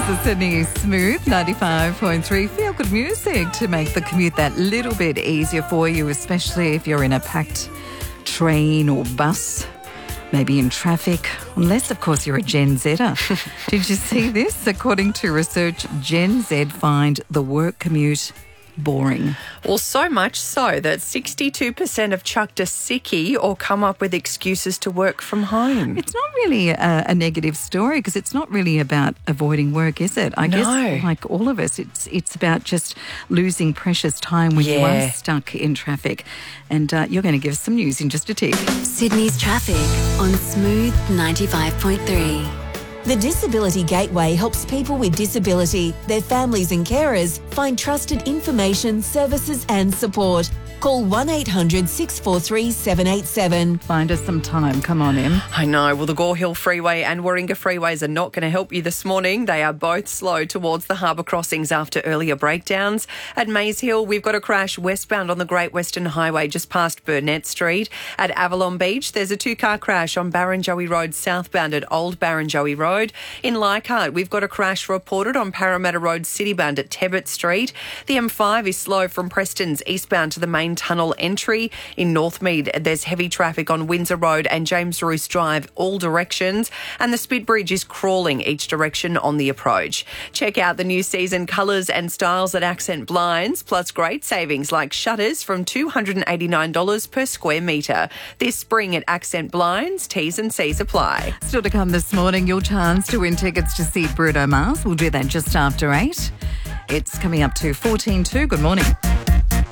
This is Sydney's Smooth 95.3. Feel good music to make the commute that little bit easier for you, especially if you're in a packed train or bus, maybe in traffic, unless, of course, you're a Gen Zer. Did you see this? According to research, Gen Z find the work commute boring. Well, so much so that 62% have chucked a sickie or come up with excuses to work from home. It's not really a negative story because it's not really about avoiding work, is it? I guess, like all of us, it's about just losing precious time when you are stuck in traffic. And you're going to give us some news in just a tick. Sydney's traffic on Smooth 95.3. The Disability Gateway helps people with disability, their families and carers find trusted information, services and support. Call 1-800-643-787. Find us some time. Come on, Em. I know. Well, the Gore Hill Freeway and Warringah Freeways are not going to help you this morning. They are both slow towards the harbour crossings after earlier breakdowns. At Maze Hill, we've got a crash westbound on the Great Western Highway just past Burnett Street. At Avalon Beach, there's a two-car crash on Barrenjoey Road southbound at Old Barrenjoey Road. In Leichhardt, we've got a crash reported on Parramatta Road citybound at Tebbit Street. The M5 is slow from Preston's eastbound to the main tunnel entry. In Northmead, there's heavy traffic on Windsor Road and James Roos Drive, all directions. And the Spit Bridge is crawling each direction on the approach. Check out the new season colours and styles at Accent Blinds, plus great savings like shutters from $289 per square metre. This spring at Accent Blinds, T's and C's apply. Still to come this morning, your chance to win tickets to see Bruno Mars. We'll do that just after 8. It's coming up to 14:02. Good morning.